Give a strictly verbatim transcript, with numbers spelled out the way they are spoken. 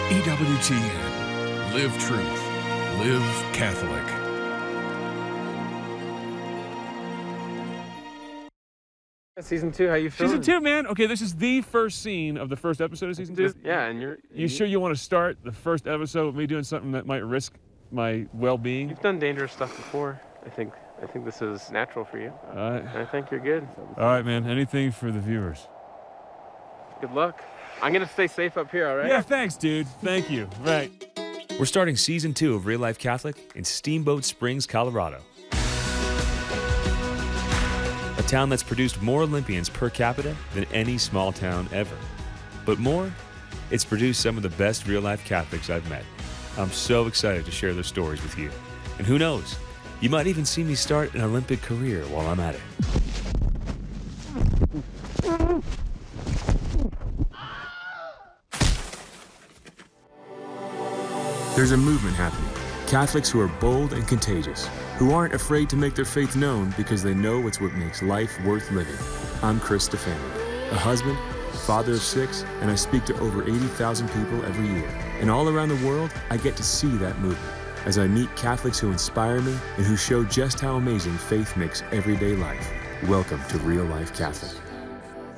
E W T N. Live truth. Live Catholic. Season two, how you feeling? Season two, man. Okay, this is the first scene of the first episode of season two. Yeah, and you're... You sure you want to start the first episode with me doing something that might risk my well-being? You've done dangerous stuff before. I think I think this is natural for you. All right. And I think you're good. All right, man. Anything for the viewers. Good luck. I'm going to stay safe up here, all right? Yeah, thanks, dude. Thank you. Right. We're starting season two of Real Life Catholic in Steamboat Springs, Colorado. A town that's produced more Olympians per capita than any small town ever. But more, it's produced some of the best real-life Catholics I've met. I'm so excited to share their stories with you. And who knows, you might even see me start an Olympic career while I'm at it. There's a movement happening. Catholics who are bold and contagious, who aren't afraid to make their faith known because they know it's what makes life worth living. I'm Chris Stefani, a husband, father of six, and I speak to over eighty thousand people every year. And all around the world, I get to see that movement as I meet Catholics who inspire me and who show just how amazing faith makes everyday life. Welcome to Real Life Catholic.